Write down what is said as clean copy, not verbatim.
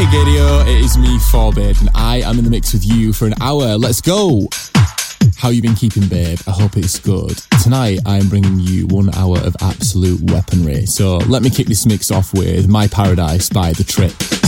Gadio, it is me, 4Babe, and I am in the mix with you for an hour. Let's go! How you been keeping, babe? I hope it's good. Tonight, I'm bringing you 1 hour of absolute weaponry. So let me kick this mix off with My Paradise by The Trip.